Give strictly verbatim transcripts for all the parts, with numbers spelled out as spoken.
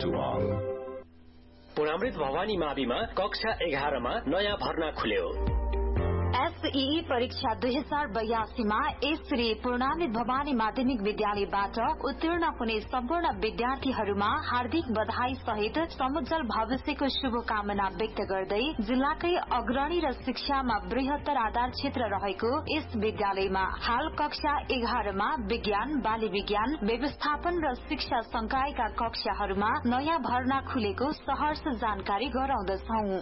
Tatuang. पुरामृत Bhawani माविमा कक्षा एघारमा नयाँ भर्ना खुल्यो। एसईई परीक्षा दुई हजार बयासीमा श्री पूर्णामृत भवानी माध्यमिक विद्यालयबाट उत्तीर्ण हुने सम्पूर्ण विद्यार्थीहरूमा हार्दिक बधाई सहित समुज्जवल भविष्यको शुभकामना व्यक्त गर्दै जिल्लाकै अग्रणी र शिक्षामा बृहत्तर आधार क्षेत्र रहेको यस विद्यालयमा हाल कक्षा एघारमा विज्ञान, बाली विज्ञान, व्यवस्थापन र शिक्षा संकायका कक्षाहरूमा नयाँ भर्ना खुलेको सहर्ष जानकारी गराउँदछौं।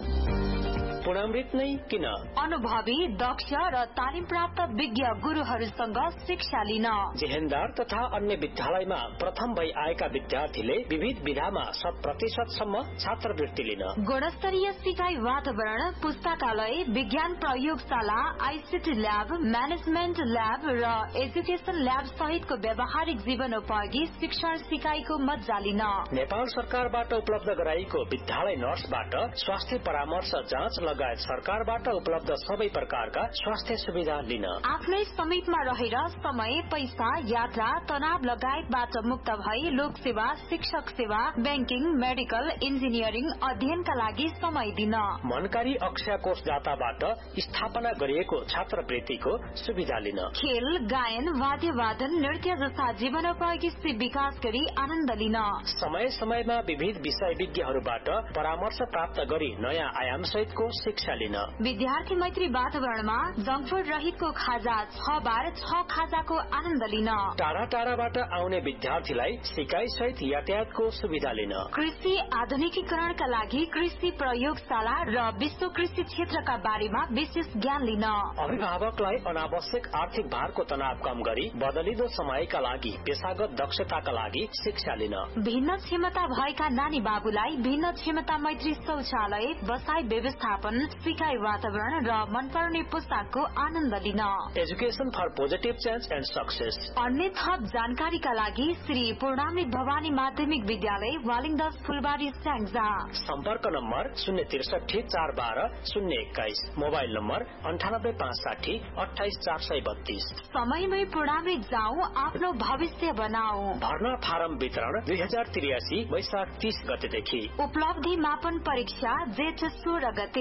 पुरामृत नै किन? अनुभवी, दक्ष र तालिम प्राप्त विज्ञ गुरूहरूसँग शिक्षा लिन। जेहेन्दार तथा अन्य विद्यालयमा प्रथम भई आएका विद्यार्थीले विविध विधामा शत प्रतिशतसम्म छात्रवृत्ति लिन। गुणस्तरीय सिकाइ वातावरण, पुस्तकालय, विज्ञान प्रयोगशाला, आईसीटी ल्याब, म्यानेजमेन्ट ल्याब र एजुकेशन ल्याब सहितको व्यावहारिक जीवनोपयोगी शिक्षण सिकाइको मज्जा लिन। नेपाल सरकारबाट उपलब्ध गराइएको विद्यालय नर्सबाट स्वास्थ्य परामर्श, जाँच लगायत सरकारबाट उपलब्ध सबै प्रकारका स्वास्थ्य सुविधा लिन। आफ्नै समीपमा रहेर समय, पैसा, यात्रा, तनाव लगायतबाट मुक्त भई लोक सेवा, शिक्षक सेवा, ब्याङ्किङ, मेडिकल, इन्जिनियरिङ अध्ययनका लागि समय दिन। मनकारी अक्षय कोषदाताबाट स्थापना गरिएको छात्रवृत्तिको सुविधा लिन। खेल, गायन, वाद्यवादन, नृत्य जस्ता जीवनोपयोगी सिप विकास गरी आनन्द लिन। समय समयमा विविध विषय विज्ञहरूबाट परामर्श प्राप्त गरी नयाँ आयाम सहितको शिक्षा लिन। विद्यार्थी मैत्री वातावरणमा जङ्कफुड रहितको खाजा छ बार छ खाजाको आनन्द लिन। टाढा टाढाबाट आउने विद्यार्थीलाई सिकाइ सहित यातायातको सुविधा लिन। कृषि आधुनिकीकरणका लागि कृषि प्रयोगशाला र विश्व कृषि क्षेत्रका बारेमा विशेष ज्ञान लिन। अभिभावकलाई अनावश्यक आर्थिक भारको तनाव कम गरी बदलिदो समयका लागि पेशागत दक्षताका लागि शिक्षा लिन। भिन्न क्षमता भएका नानी बाबुलाई भिन्न क्षमता मैत्री शौचालय, बसाई व्यवस्थापन, सिकाइ वातावरण र मनपर्ने पुस्तकको आनन्द लिन। Education for positive change and success. अन्य थप जानकारीका लागि श्री पूर्णामृत भवानी माध्यमिक विद्यालय वालिङदास फुलबारी स्याङ्जा। सम्पर्क नम्बर शून्य त्रिसठी चार बाह्र शून्य एक्काइस, मोबाइल नम्बर अन्ठानब्बे पाँच साठी अठाइस चार सय बत्तीस। समयमै पूर्णामृत जाऊ, आफ्नो भविष्य बनाऊ। भर्ना फारम वितरण दुई हजार त्रियासी वैशाख तीस गतेदेखि। उपलब्धि मापन परीक्षा जेठ सोह्र गते।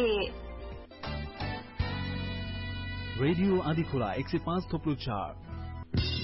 रेडियो आँधीखोला एक सय पाँच थोप्लो चार